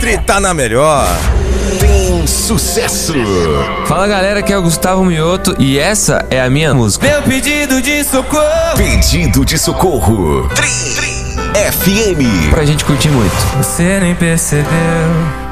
Tá na melhor. Tem sucesso. Fala galera, aqui é o Gustavo Mioto e essa é a minha música. Meu pedido de socorro. Pedido de socorro. Tri FM. Pra gente curtir muito. Você nem percebeu